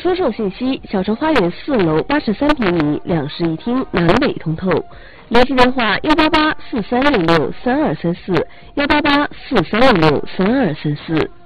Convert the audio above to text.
出售信息：小城花园4楼83平米，2室1厅，南北通透。联系电话：18843663234，18843663234。